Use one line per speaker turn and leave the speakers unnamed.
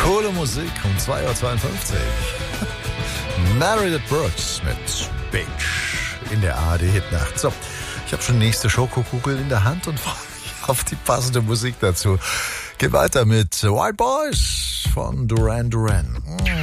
Coole Musik um 2.52 Uhr. Meredith Brooks mit Bitch in der ARD-Hitnacht. So, ich habe schon nächste Schokokugel in der Hand und freue mich auf die passende Musik dazu. Geht weiter mit White Boys von Duran Duran.